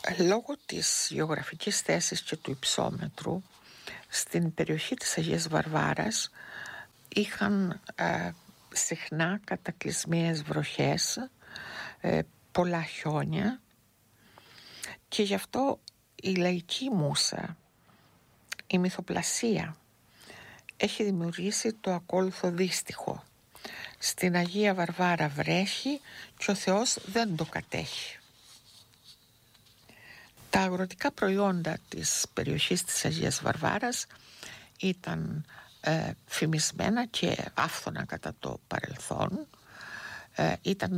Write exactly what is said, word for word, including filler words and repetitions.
Λόγω της γεωγραφικής θέσης και του υψόμετρου, στην περιοχή της Αγίας Βαρβάρας είχαν ε, συχνά κατακλυσμίες βροχές, ε, πολλά χιόνια, και γι' αυτό η λαϊκή μούσα, η μυθοπλασία, έχει δημιουργήσει το ακόλουθο δύστιχο: στην Αγία Βαρβάρα βρέχει και ο Θεός δεν το κατέχει. Τα αγροτικά προϊόντα της περιοχής της Αγίας Βαρβάρας ήταν ε, φημισμένα και άφθονα κατά το παρελθόν. Ε, ήταν